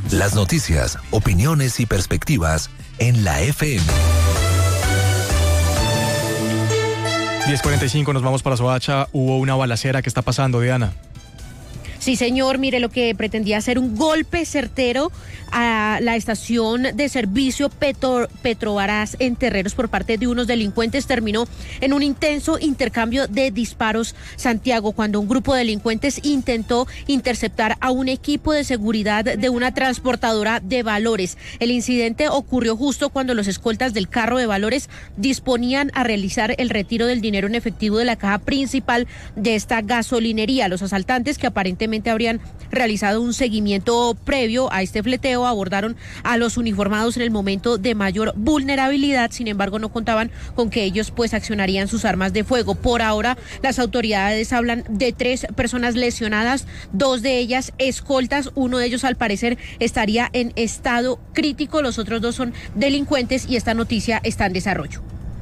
Las noticias, opiniones y perspectivas en la FM. 10:45, nos vamos para Soacha. Hubo una balacera. ¿Qué está pasando, Diana? Sí, señor, mire, lo que pretendía ser un golpe certero a la estación de servicio Petrovaraz en Terreros por parte de unos delincuentes terminó en un intenso intercambio de disparos, Santiago, cuando un grupo de delincuentes intentó interceptar a un equipo de seguridad de una transportadora de valores. El incidente ocurrió justo cuando los escoltas del carro de valores disponían a realizar el retiro del dinero en efectivo de la caja principal de esta gasolinería. Los asaltantes, que aparentemente habrían realizado un seguimiento previo a este fleteo, abordaron a los uniformados en el momento de mayor vulnerabilidad. Sin embargo, no contaban con que ellos pues accionarían sus armas de fuego. Por ahora, las autoridades hablan de 3 personas lesionadas, 2 de ellas escoltas, uno de ellos al parecer estaría en estado crítico, los otros 2 son delincuentes y esta noticia está en desarrollo.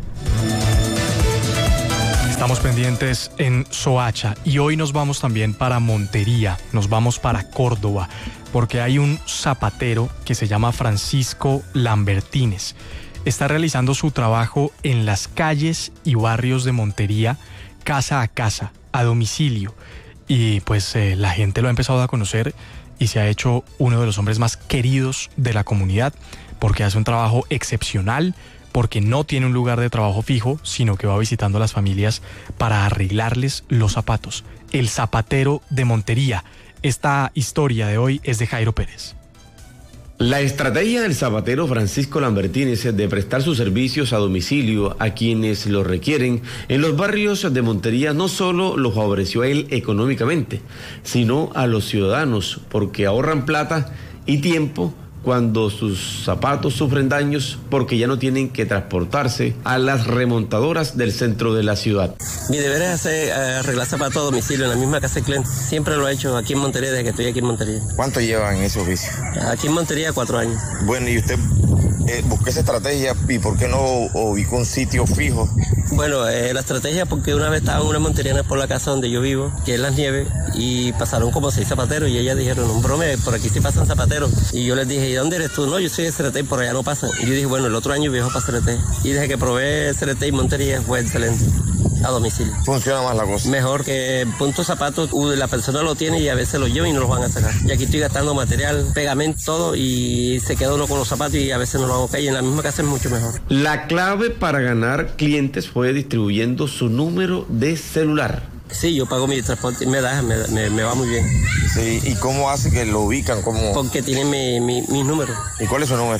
Estamos pendientes en Soacha y hoy nos vamos también para Montería, nos vamos para Córdoba, porque hay un zapatero que se llama Francisco Lambertines. Está realizando su trabajo en las calles y barrios de Montería, casa a casa, a domicilio. Y pues la gente lo ha empezado a conocer y se ha hecho uno de los hombres más queridos de la comunidad, porque hace un trabajo excepcional, porque no tiene un lugar de trabajo fijo, sino que va visitando a las familias para arreglarles los zapatos. El zapatero de Montería. Esta historia de hoy es de Jairo Pérez. La estrategia del zapatero Francisco Lambertines de prestar sus servicios a domicilio a quienes lo requieren en los barrios de Montería no solo lo favoreció a él económicamente, sino a los ciudadanos, porque ahorran plata y tiempo cuando sus zapatos sufren daños porque ya no tienen que transportarse a las remontadoras del centro de la ciudad. Mi deber es arreglar zapatos a domicilio en la misma casa de cliente. Siempre lo he hecho aquí en Montería, desde que estoy aquí en Montería. ¿Cuánto llevan en ese oficio? Aquí en Montería 4 años. Bueno, ¿y usted buscó esa estrategia y por qué no ubicó un sitio fijo? Bueno, la estrategia porque una vez estaban unas monterianas por la casa donde yo vivo, que es Las Nieves, y pasaron como 6 zapateros y ellas dijeron, un brome, por aquí sí pasan zapateros. Y yo les dije, ¿y dónde eres tú? No, yo soy de CRT, por allá no pasan. Y yo dije, bueno, el otro año viajo para CRT. Y desde que probé CRT y Montería fue excelente. A domicilio. Funciona más la cosa. Mejor que punto zapatos, la persona lo tiene y a veces lo lleva y no los van a sacar. Y aquí estoy gastando material, pegamento, todo, y se queda uno con los zapatos y a veces no lo hago caer. Y en la misma casa es mucho mejor. La clave para ganar clientes fue distribuyendo su número de celular. Sí, yo pago mi transporte y me va muy bien. Sí, ¿y cómo hace que lo ubican? Porque tienen mis números. ¿Y cuál es su número?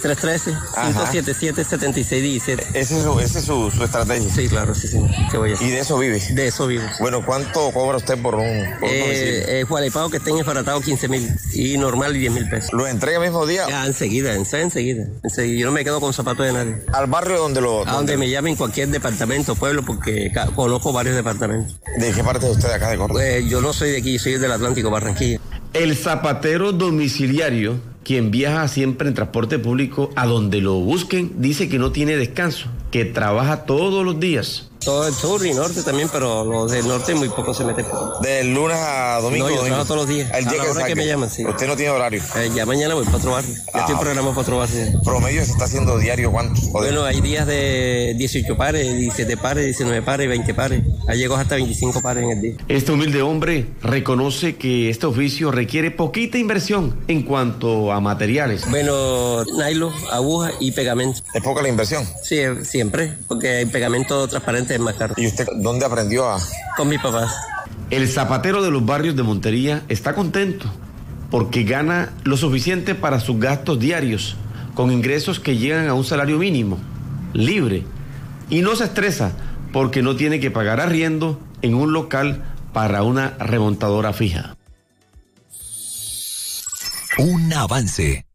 313-577-7617. Esa es su estrategia. Sí, claro, sí. ¿Qué voy a hacer? ¿Y de eso vive? De eso vivo. Bueno, ¿cuánto cobra usted por un domicilio? Cualipago que estén esbaratados 15,000 y normal 10,000 pesos. ¿Lo entrega el mismo día? Enseguida. Yo no me quedo con zapatos de nadie. ¿Al barrio donde me llamen, cualquier departamento, pueblo, porque conozco varios departamentos. ¿De qué parte de usted de acá de Córdoba? Yo no soy de aquí, soy del Atlántico, Barranquilla. El zapatero domiciliario, quien viaja siempre en transporte público a donde lo busquen, dice que no tiene descanso, que trabaja todos los días. Todo el sur y norte también, pero los del norte muy poco se meten. ¿De lunes a domingo? No, yo trabajo todos los días. El día a la hora que me llaman, sí. ¿Usted no tiene horario? Ya mañana voy para otro barrio. Ya estoy programado para otro barrio. ¿Promedio se está haciendo diario cuánto? Bueno, hay días de 18 pares, 17 pares, 19 pares, 20 pares. Hay llegos hasta 25 pares en el día. Este humilde hombre reconoce que este oficio requiere poquita inversión en cuanto a materiales. Bueno, nylon, aguja y pegamento. ¿Es poca la inversión? Sí, siempre, porque el pegamento transparente es más caro. ¿Y usted dónde aprendió a...? Con mis papás. El zapatero de los barrios de Montería está contento porque gana lo suficiente para sus gastos diarios, con ingresos que llegan a un salario mínimo, libre, y no se estresa porque no tiene que pagar arriendo en un local para una remontadora fija. Un avance.